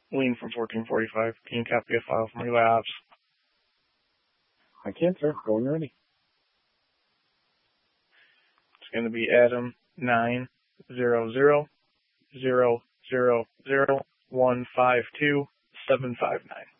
Lean from 1445. Can you copy a file from Relay Ops? I can, sir. Go when you're ready. It's going to be Adam 900000152 759.